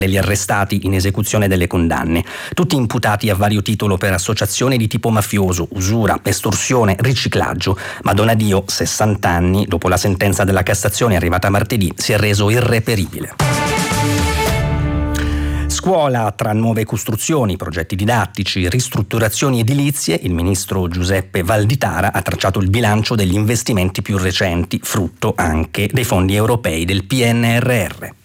degli arrestati in esecuzione delle condanne, tutti imputati a vario titolo per associazione di tipo mafioso, usura, estorsione, riciclaggio, ma Donadio, 60 anni, dopo la sentenza della Cassazione arrivata martedì, si è reso irreperibile. Scuola, tra nuove costruzioni, progetti didattici, ristrutturazioni edilizie, il ministro Giuseppe Valditara ha tracciato il bilancio degli investimenti più recenti, frutto anche dei fondi europei del PNRR.